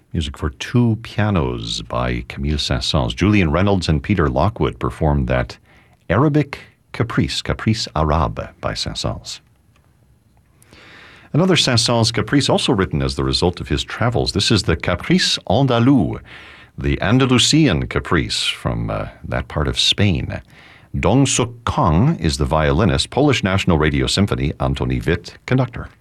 Music for two pianos by Camille Saint-Saëns. Julian Reynolds and Peter Lockwood performed that Arabic Caprice, Caprice Arabe by Saint-Saëns. Another Saint-Saëns caprice also written as the result of his travels. This is the Caprice Andalou, the Andalusian caprice from that part of Spain. Dong Suk Kong is the violinist, Polish National Radio Symphony, Antoni Witt, conductor.